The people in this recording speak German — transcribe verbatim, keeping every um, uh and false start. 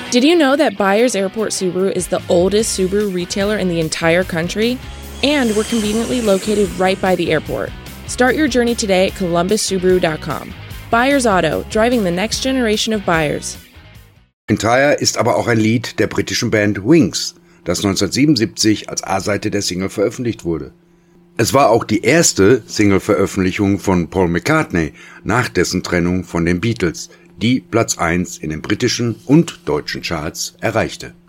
Did you know that Byers Airport Subaru is the oldest Subaru retailer in the entire country? And we're conveniently located right by the airport. Start your journey today at columbus subaru dot com. Byers Auto, driving the next generation of buyers. Entire ist aber auch ein Lied der britischen Band Wings, das neunzehnhundertsiebenundsiebzig als A-Seite der Single veröffentlicht wurde. Es war auch die erste Single-Veröffentlichung von Paul McCartney nach dessen Trennung von den Beatles, die Platz eins in den britischen und deutschen Charts erreichte.